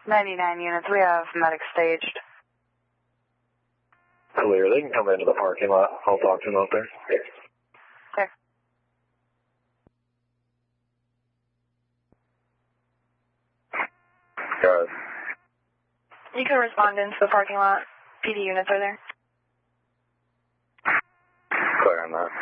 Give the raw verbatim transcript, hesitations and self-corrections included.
ninety-nine units, we have medic staged. Clear, they can come into the parking lot. I'll talk to them out there. Okay. Got it. You can respond into the parking lot. P D units are there. Clear on that.